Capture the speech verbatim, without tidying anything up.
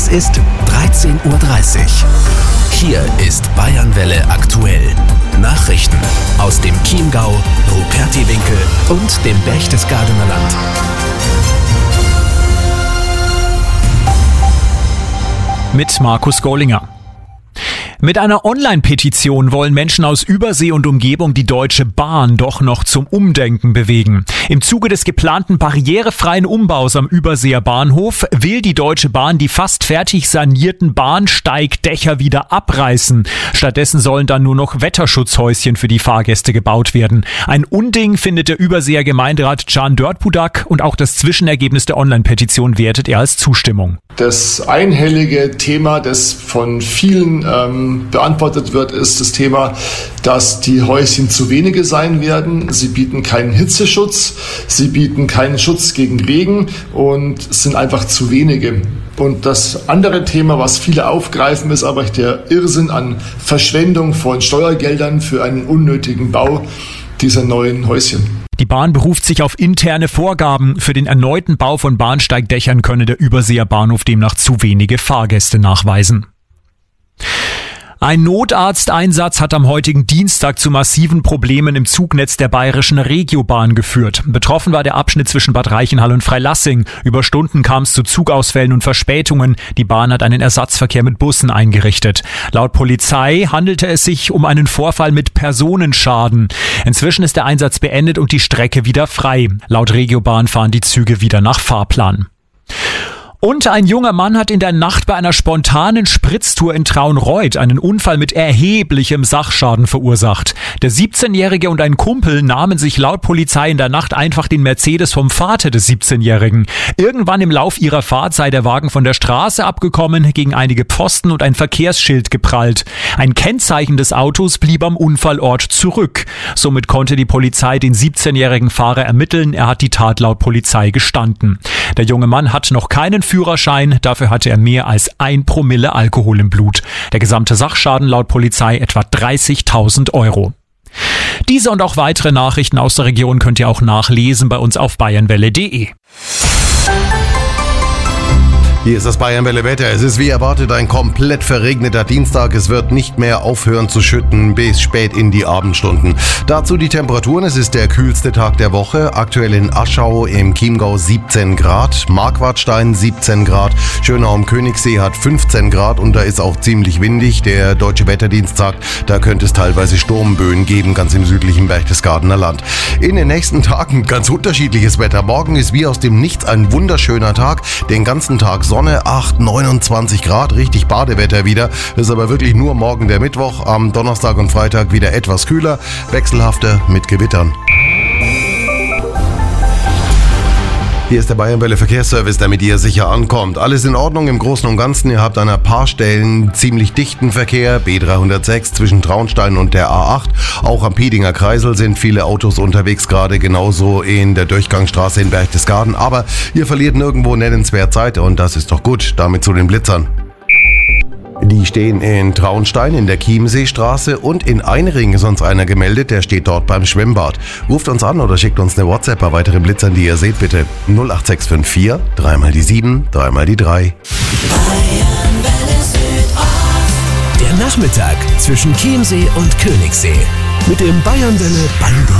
ist dreizehn Uhr dreißig. Hier ist Bayernwelle aktuell. Nachrichten aus dem Chiemgau, Rupertiwinkel und dem Berchtesgadener Land. Mit Markus Gollinger. Mit einer Online-Petition wollen Menschen aus Übersee und Umgebung die Deutsche Bahn doch noch zum Umdenken bewegen. Im Zuge des geplanten barrierefreien Umbaus am Überseer Bahnhof will die Deutsche Bahn die fast fertig sanierten Bahnsteigdächer wieder abreißen. Stattdessen sollen dann nur noch Wetterschutzhäuschen für die Fahrgäste gebaut werden. Ein Unding findet der Überseer Gemeinderat Can Dörtbudak und auch das Zwischenergebnis der Online-Petition wertet er als Zustimmung. Das einhellige Thema, das von vielen ähm, beantwortet wird, ist das Thema, dass die Häuschen zu wenige sein werden. Sie bieten keinen Hitzeschutz, sie bieten keinen Schutz gegen Regen und sind einfach zu wenige. Und das andere Thema, was viele aufgreifen, ist aber der Irrsinn an Verschwendung von Steuergeldern für einen unnötigen Bau dieser neuen Häuschen. Die Bahn beruft sich auf interne Vorgaben. Für den erneuten Bau von Bahnsteigdächern könne der Überseer Bahnhof demnach zu wenige Fahrgäste nachweisen. Ein Notarzteinsatz hat am heutigen Dienstag zu massiven Problemen im Zugnetz der bayerischen Regiobahn geführt. Betroffen war der Abschnitt zwischen Bad Reichenhall und Freilassing. Über Stunden kam es zu Zugausfällen und Verspätungen. Die Bahn hat einen Ersatzverkehr mit Bussen eingerichtet. Laut Polizei handelte es sich um einen Vorfall mit Personenschaden. Inzwischen ist der Einsatz beendet und die Strecke wieder frei. Laut Regiobahn fahren die Züge wieder nach Fahrplan. Und ein junger Mann hat in der Nacht bei einer spontanen Spritztour in Traunreut einen Unfall mit erheblichem Sachschaden verursacht. Der siebzehnjährige und ein Kumpel nahmen sich laut Polizei in der Nacht einfach den Mercedes vom Vater des siebzehnjährigen. Irgendwann im Lauf ihrer Fahrt sei der Wagen von der Straße abgekommen, gegen einige Pfosten und ein Verkehrsschild geprallt. Ein Kennzeichen des Autos blieb am Unfallort zurück. Somit konnte die Polizei den siebzehnjährigen Fahrer ermitteln. Er hat die Tat laut Polizei gestanden. Der junge Mann hat noch keinen Führerschein, dafür hatte er mehr als ein Promille Alkohol im Blut. Der gesamte Sachschaden laut Polizei etwa dreißigtausend Euro. Diese und auch weitere Nachrichten aus der Region könnt ihr auch nachlesen bei uns auf bayernwelle punkt de. Hier ist das Bayernwelle-Wetter. Es ist wie erwartet ein komplett verregneter Dienstag. Es wird nicht mehr aufhören zu schütten bis spät in die Abendstunden. Dazu die Temperaturen. Es ist der kühlste Tag der Woche. Aktuell in Aschau im Chiemgau siebzehn Grad, Marquardstein siebzehn Grad, Schönau am Königssee hat fünfzehn Grad und da ist auch ziemlich windig. Der Deutsche Wetterdienst sagt, da könnte es teilweise Sturmböen geben, ganz im südlichen Berchtesgadener Land. In den nächsten Tagen ganz unterschiedliches Wetter. Morgen ist wie aus dem Nichts ein wunderschöner Tag. Den ganzen Tag Sonne, acht, neunundzwanzig Grad, richtig Badewetter wieder. Das ist aber wirklich nur morgen der Mittwoch. Am Donnerstag und Freitag wieder etwas kühler, wechselhafter mit Gewittern. Hier ist der Bayernwelle Verkehrsservice, damit ihr sicher ankommt. Alles in Ordnung im Großen und Ganzen. Ihr habt an ein paar Stellen ziemlich dichten Verkehr. B dreihundertsechs zwischen Traunstein und der A acht. Auch am Piedinger Kreisel sind viele Autos unterwegs, gerade genauso in der Durchgangsstraße in Berchtesgaden. Aber ihr verliert nirgendwo nennenswert Zeit und das ist doch gut. Damit zu den Blitzern. Die stehen in Traunstein in der Chiemseestraße und in Einring ist uns einer gemeldet, der steht dort beim Schwimmbad. Ruft uns an oder schickt uns eine WhatsApp bei weiteren Blitzern, die ihr seht, bitte. null acht sechs fünf vier, dreimal die sieben, dreimal die drei. Der Nachmittag zwischen Chiemsee und Königssee mit dem Bayernwelle Bango.